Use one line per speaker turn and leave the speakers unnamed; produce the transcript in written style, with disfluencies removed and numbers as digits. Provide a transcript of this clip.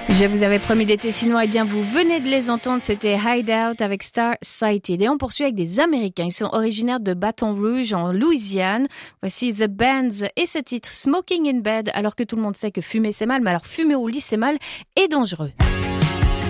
Je vous avais promis d'été chinois, et bien vous venez de les entendre, c'était Hideout avec Star Sighted. Et on poursuit avec des Américains, ils sont originaires de Baton Rouge en Louisiane. Voici The Bands et ce titre Smoking in Bed, alors que tout le monde sait que fumer c'est mal, mais alors fumer au lit c'est mal et dangereux.